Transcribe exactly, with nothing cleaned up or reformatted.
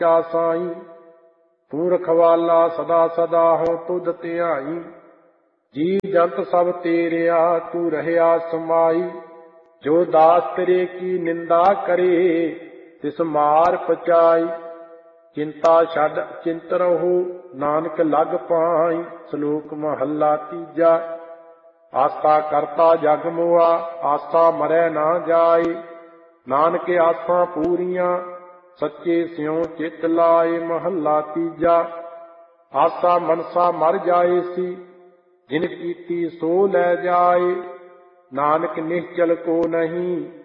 ਸਾਈ। ਤੂੰ ਰਖਵਾਲਾ ਸਦਾ ਸਦਾ ਹੋ ਤੁਧ ਧਿਆਈ। ਜੀ ਜੰਤ ਸਭ ਤੇਰਿਆ ਤੂੰ ਰਹਿਆ ਸਮਾਈ। ਜੋ ਦਾਸ ਤੇਰੇ ਕੀ ਨਿੰਦਾ ਕਰੇ ਤਿਸ ਮਾਰ ਪਚਾਈ। ਚਿੰਤਾ ਛੱਡ ਚਿੰਤ ਰਹੋ ਨਾਨਕ ਲਗ ਪਾਈ। ਸ਼ਲੋਕ ਮਹੱਲਾ ਤੀਜਾ। ਆਸਾ ਕਰਤਾ ਜਗ ਮੁਆ ਆਸਾ ਮਰੈ ਨਾ ਜਾਏ। ਨਾਨਕ ਆਸਾਂ ਪੂਰੀਆਂ ਸੱਚੇ ਸਿਉ ਚਿੱਤ ਲਾਏ। ਮਹੱਲਾ ਤੀਜਾ। ਆਸਾ ਮਨਸਾ ਮਰ ਜਾਏ ਸੀ ਜਿਨ ਕੀਤੀ ਸੋ ਲੈ ਜਾਏ। ਨਾਨਕ ਨਿਸ਼ਚਲ ਕੋ ਨਹੀਂ